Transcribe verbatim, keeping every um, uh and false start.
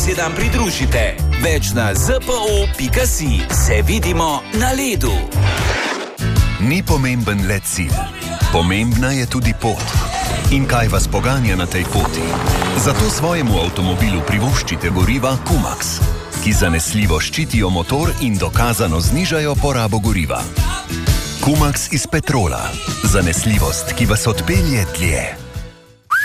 se nam pridružite. Več na zpo pika si. Se vidimo na ledu. Ni pomemben le cilj. Pomembna je tudi pot. In kaj vas poganja na tej poti? Zato svojemu avtomobilu privoščite goriva Kumax, ki zanesljivo ščitijo motor in dokazano znižajo porabo goriva. Kumax iz petrola. Zanesljivost, ki vas odpelje dlje.